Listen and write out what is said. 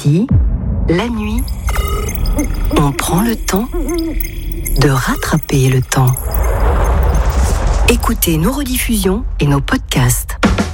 Ici, la nuit, on prend le temps de rattraper le temps. Écoutez nos rediffusions et nos podcasts.